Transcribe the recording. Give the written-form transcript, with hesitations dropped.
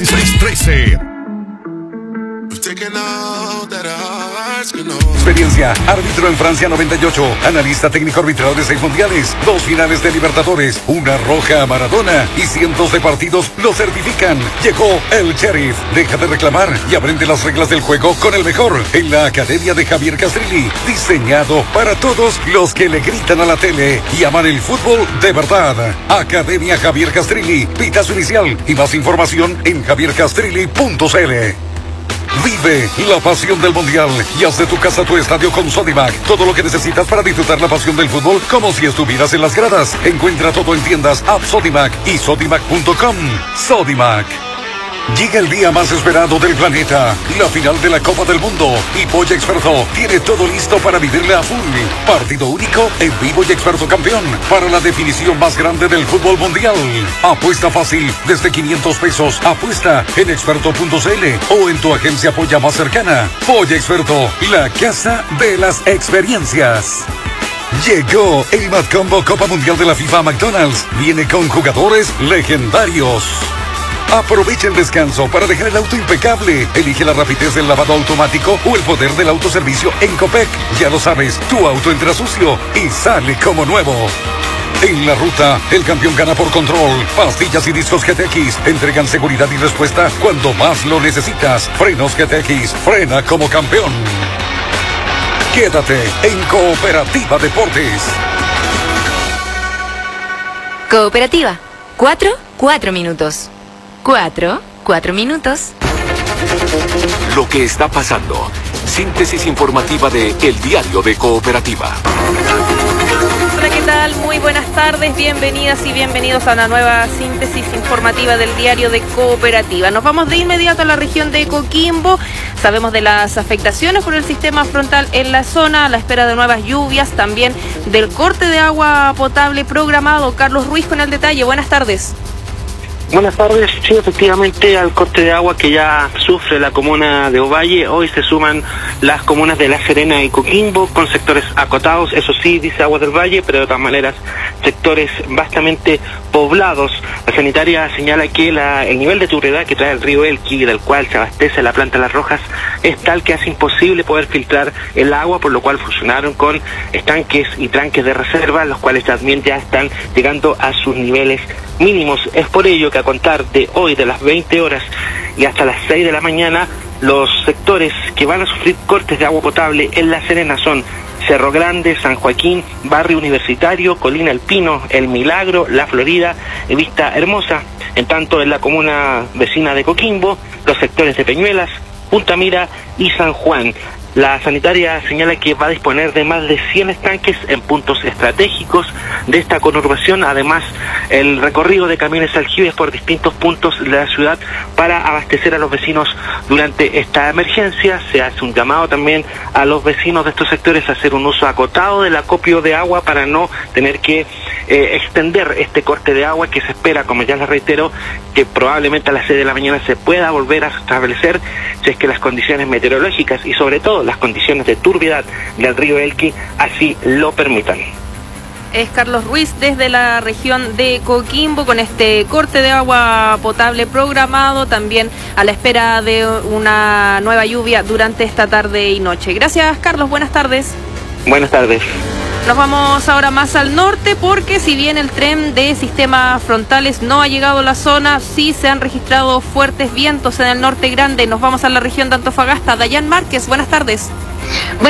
1613. Experiencia, árbitro en Francia 98, analista técnico arbitral de 6 mundiales, 2 finales de Libertadores, una roja a Maradona y cientos de partidos lo certifican. Llegó el Sheriff. Deja de reclamar y aprende las reglas del juego con el mejor en la Academia de Javier Castrilli, diseñado para todos los que le gritan a la tele y aman el fútbol de verdad. Academia Javier Castrilli, pitazo inicial y más información en javiercastrilli.cl. Vive la pasión del Mundial y haz de tu casa tu estadio con Sodimac. Todo lo que necesitas para disfrutar la pasión del fútbol como si estuvieras en las gradas. Encuentra todo en tiendas App Sodimac y sodimac.com. Sodimac. Llega el día más esperado del planeta, la final de la Copa del Mundo, y Polla Experto tiene todo listo para vivirla a full. Partido único, en vivo y experto campeón, para la definición más grande del fútbol mundial. Apuesta fácil, desde 500 pesos, apuesta en experto.cl o en tu agencia Polla más cercana. Polla Experto, la casa de las experiencias. Llegó el Mad Combo Copa Mundial de la FIFA a McDonald's. Viene con jugadores legendarios. Aprovecha el descanso para dejar el auto impecable. Elige la rapidez del lavado automático o el poder del autoservicio en Copec. Ya lo sabes, tu auto entra sucio y sale como nuevo. En la ruta, el campeón gana por control. Pastillas y discos GTX entregan seguridad y respuesta cuando más lo necesitas. Frenos GTX, frena como campeón. Quédate en Cooperativa Deportes. Cooperativa. 4 minutos. 4 minutos. Lo que está pasando. Síntesis informativa de El Diario de Cooperativa. Hola, ¿qué tal? Muy buenas tardes, bienvenidas y bienvenidos a una nueva síntesis informativa del Diario de Cooperativa. Nos vamos de inmediato a la región de Coquimbo. Sabemos de las afectaciones por el sistema frontal en la zona, a la espera de nuevas lluvias, también del corte de agua potable programado. Carlos Ruiz con el detalle. Buenas tardes. Buenas tardes. Sí, efectivamente, al corte de agua que ya sufre la comuna de Ovalle, hoy se suman las comunas de La Serena y Coquimbo, con sectores acotados, eso sí, dice Aguas del Valle, pero de todas maneras, sectores bastante poblados. La sanitaria señala que el nivel de turbiedad que trae el río Elqui, del cual se abastece la planta Las Rojas, es tal que hace imposible poder filtrar el agua, por lo cual funcionaron con estanques y tranques de reserva, los cuales también ya están llegando a sus niveles mínimos. Es por ello que a contar de hoy, de las 20 horas y hasta las 6 de la mañana, los sectores que van a sufrir cortes de agua potable en La Serena son Cerro Grande, San Joaquín, Barrio Universitario, Colina El Pino, El Milagro, La Florida y Vista Hermosa. En tanto, en la comuna vecina de Coquimbo, los sectores de Peñuelas, Punta Mira y San Juan. La sanitaria señala que va a disponer de más de 100 estanques en puntos estratégicos de esta conurbación. Además, el recorrido de camiones aljibes por distintos puntos de la ciudad para abastecer a los vecinos durante esta emergencia. Se hace un llamado también a los vecinos de estos sectores a hacer un uso acotado del acopio de agua para no tener que extender este corte de agua que se espera, como ya les reitero, que probablemente a las 6 de la mañana se pueda volver a establecer si es que las condiciones meteorológicas y sobre todo las condiciones de turbiedad del río Elqui así lo permitan. Es Carlos Ruiz desde la región de Coquimbo con este corte de agua potable programado, también a la espera de una nueva lluvia durante esta tarde y noche. Gracias, Carlos, buenas tardes. Buenas tardes. Nos vamos ahora más al norte porque si bien el tren de sistemas frontales no ha llegado a la zona, sí se han registrado fuertes vientos en el norte grande. Nos vamos a la región de Antofagasta. Dayan Márquez, buenas tardes.